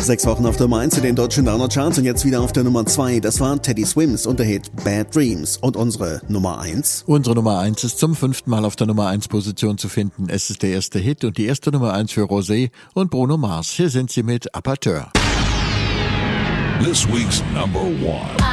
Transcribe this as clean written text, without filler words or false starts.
6 Wochen auf der Nummer 1 in den deutschen Downer-Charts und jetzt wieder auf der Nummer 2. Das war Teddy Swims und der Hit Bad Dreams. Und unsere Nummer 1? Unsere Nummer 1 ist zum 5. Mal auf der Nummer 1 Position zu finden. Es ist der erste Hit und die erste Nummer 1 für Rosé und Bruno Mars. Hier sind sie mit Apateur. This week's number 1.